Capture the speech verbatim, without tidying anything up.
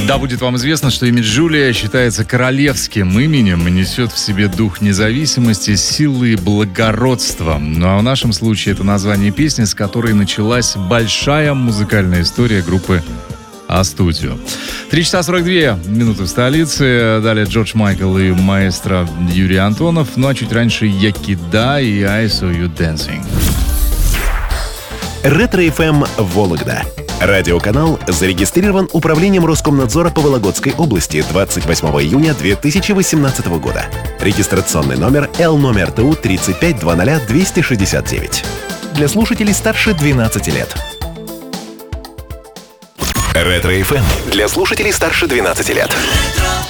Да, будет вам известно, что имя Джулия считается королевским именем и несет в себе дух независимости, силы и благородства. Ну а в нашем случае это название песни, с которой началась большая музыкальная история группы А-Студио. три часа сорок две минуты в столице. Далее Джордж Майкл и маэстро Юрий Антонов. Ну а чуть раньше Якида и I Saw You Dancing. Ретро-эф эм Вологда. Радиоканал зарегистрирован Управлением Роскомнадзора по Вологодской области двадцать восьмого июня две тысячи восемнадцатого года. Регистрационный номер Л номер ТУ тридцать пять двадцать двести шестьдесят девять. Для слушателей старше двенадцати лет. Ретро-эф эм для слушателей старше двенадцати лет.